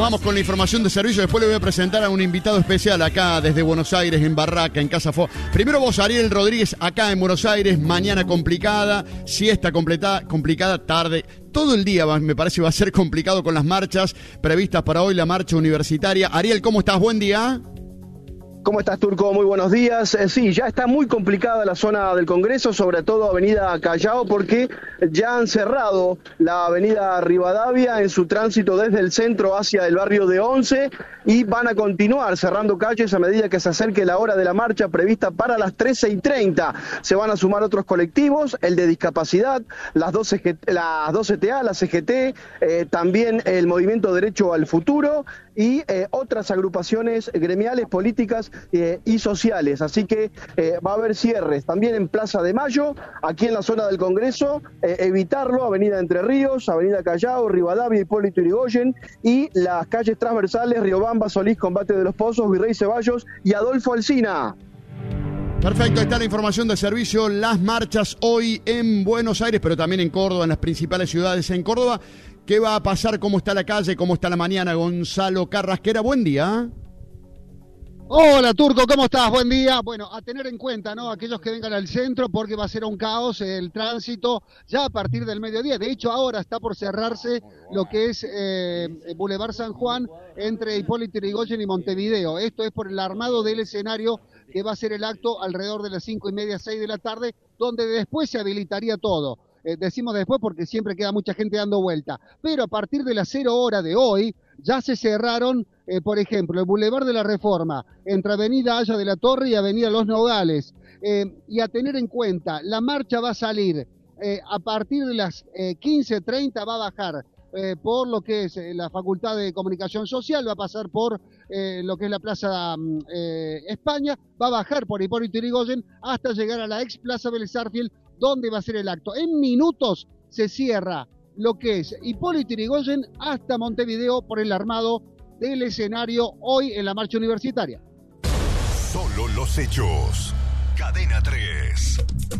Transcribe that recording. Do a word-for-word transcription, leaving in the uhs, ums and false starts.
vamos con la información de servicio. Después le voy a presentar a un invitado especial acá desde Buenos Aires, en Barraca, en Casa Fo. Primero vos, Ariel Rodríguez, acá en Buenos Aires. Mañana complicada, siesta completada, complicada, tarde. Todo el día me parece va a ser complicado con las marchas previstas para hoy, la marcha universitaria. Ariel, ¿cómo estás? Buen día. ¿Cómo estás, Turco? Muy buenos días. Eh, sí, ya está muy complicada la zona del Congreso, sobre todo Avenida Callao, porque ya han cerrado la Avenida Rivadavia en su tránsito desde el centro hacia el barrio de Once y van a continuar cerrando calles a medida que se acerque la hora de la marcha prevista para las trece y treinta. Se van a sumar otros colectivos, el de discapacidad, las dos, las dos C T A, la C G T, eh, también el Movimiento Derecho al Futuro y eh, otras agrupaciones gremiales, políticas eh, y sociales. Así que eh, va a haber cierres también en Plaza de Mayo, aquí en la zona del Congreso, eh, evitarlo, Avenida Entre Ríos, Avenida Callao, Rivadavia, Hipólito Yrigoyen y las calles transversales Riobamba, Solís, Combate de los Pozos, Virrey Ceballos y Adolfo Alsina. Perfecto, ahí está la información de servicio, las marchas hoy en Buenos Aires, pero también en Córdoba, en las principales ciudades en Córdoba. ¿Qué va a pasar? ¿Cómo está la calle? ¿Cómo está la mañana? Gonzalo Carrasquera, buen día. Hola, Turco, ¿cómo estás? Buen día. Bueno, a tener en cuenta, ¿no? Aquellos que vengan al centro, porque va a ser un caos el tránsito ya a partir del mediodía. De hecho, ahora está por cerrarse lo que es eh, Boulevard San Juan entre Hipólito Yrigoyen y Montevideo. Esto es por el armado del escenario que va a ser el acto alrededor de las cinco y media, seis de la tarde, donde después se habilitaría todo. Eh, decimos después porque siempre queda mucha gente dando vuelta. Pero a partir de las cero hora de hoy, ya se cerraron, eh, por ejemplo, el Boulevard de la Reforma, entre Avenida Haya de la Torre y Avenida Los Nogales. Eh, y a tener en cuenta, la marcha va a salir eh, a partir de las eh, quince treinta, va a bajar eh, por lo que es eh, la Facultad de Comunicación Social, va a pasar por eh, lo que es la Plaza eh, España, va a bajar por Hipólito Yrigoyen hasta llegar a la ex Plaza Vélez Sarsfield, donde va a ser el acto. En minutos se cierra lo que es Hipólito Yrigoyen hasta Montevideo por el armado del escenario hoy en la marcha universitaria. Solo los hechos. Cadena tres.